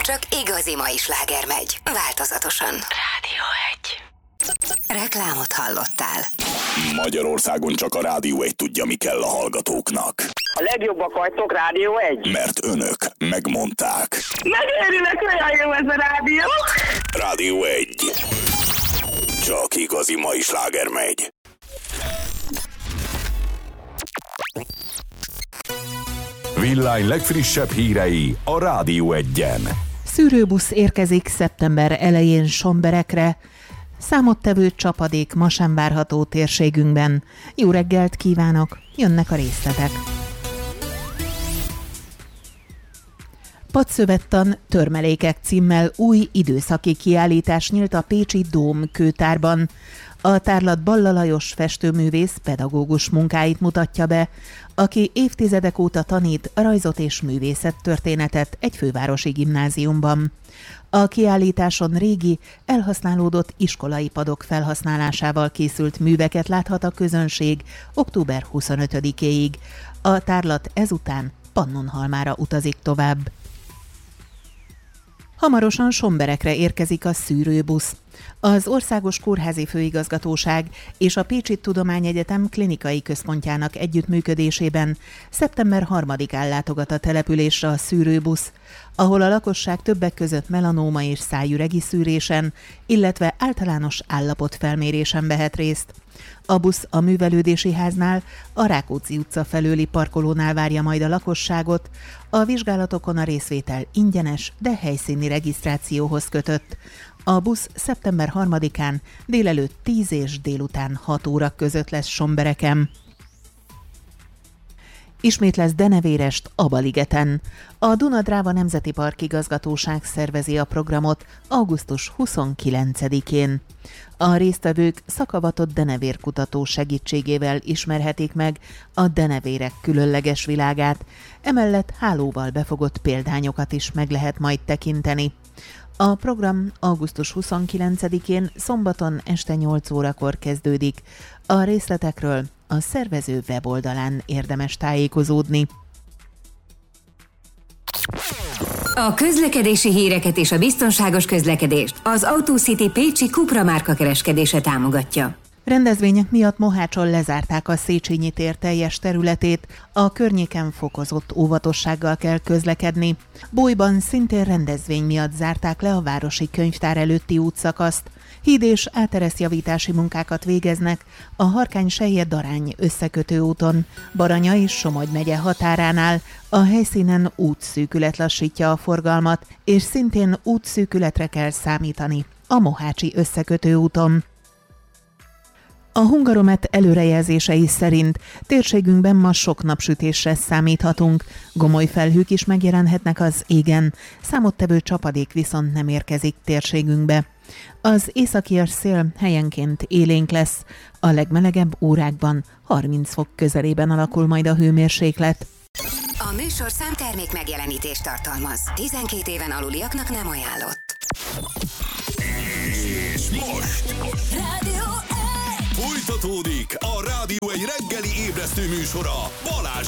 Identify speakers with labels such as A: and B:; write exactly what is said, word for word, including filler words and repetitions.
A: csak igazi mai sláger megy. Változatosan. Rádió egy. Reklámot hallottál.
B: Magyarországon csak a Rádió egy tudja, mi kell a hallgatóknak.
C: A legjobbak vagytok, Rádió egy.
B: Mert önök megmondták.
C: Megérülök, olyan jó ez a rádió.
B: Rádió egy. Csak igazi mai sláger megy. Villány legfrissebb hírei a Rádió egyen.
D: Szűrőbusz érkezik szeptember elején Somberekre. Számottevő csapadék ma sem várható térségünkben. Jó reggelt kívánok, jönnek a részletek. Padszövettan törmelékek címmel új időszaki kiállítás nyílt a pécsi Dóm kőtárban. A tárlat Balla Lajos festőművész pedagógus munkáit mutatja be, aki évtizedek óta tanít rajzot és művészettörténetet egy fővárosi gimnáziumban. A kiállításon régi, elhasználódott iskolai padok felhasználásával készült műveket láthat a közönség október huszonötödikéig. A tárlat ezután Pannonhalmára utazik tovább. Hamarosan Somberekre érkezik a szűrőbusz. Az Országos Kórházi Főigazgatóság és a Pécsi Tudományegyetem klinikai központjának együttműködésében szeptember harmadikán látogat a településre a szűrőbusz, ahol a lakosság többek között melanóma és szájüregi szűrésen, illetve általános állapotfelmérésen vehet részt. A busz a művelődési háznál, a Rákóczi utca felőli parkolónál várja majd a lakosságot. A vizsgálatokon a részvétel ingyenes, de helyszíni regisztrációhoz kötött. A busz szeptember harmadikán délelőtt tíz és délután hat óra között lesz Sombereken. Ismét lesz denevérest Abaligeten. A Duna-Dráva Nemzeti Park Igazgatóság szervezi a programot augusztus huszonkilencedikén. A résztvevők szakavatott denevérkutató segítségével ismerhetik meg a denevérek különleges világát, emellett hálóval befogott példányokat is meg lehet majd tekinteni. A program augusztus huszonkilencedikén szombaton este nyolc órakor kezdődik. A részletekről a szervező weboldalán érdemes tájékozódni.
A: A közlekedési híreket és a biztonságos közlekedést az AutoCity Pécsi Cupra márka kereskedése támogatja.
D: Rendezvények miatt Mohácson lezárták a Széchenyi tér teljes területét, a környéken fokozott óvatossággal kell közlekedni. Bolyban szintén rendezvény miatt zárták le a városi könyvtár előtti útszakaszt. Híd és átereszjavítási munkákat végeznek a Harkány-Sellye-Darány összekötő úton, Baranya és Somogy megye határánál. A helyszínen útszűkület lassítja a forgalmat, és szintén útszűkületre kell számítani a Mohácsi összekötő úton. A Hungaromet előrejelzései szerint térségünkben ma sok napsütésre számíthatunk, gomoly felhők is megjelenhetnek az égen, számottevő csapadék viszont nem érkezik térségünkbe. Az északias szél helyenként élénk lesz, a legmelegebb órákban harminc fok közelében alakul majd a hőmérséklet.
A: A műsor számtermék megjelenítést tartalmaz. tizenkét éven aluliaknak nem ajánlott.
B: És most
E: Rádió egy!
B: folytatódik a Rádió egy reggeli ébresztő műsora Balázs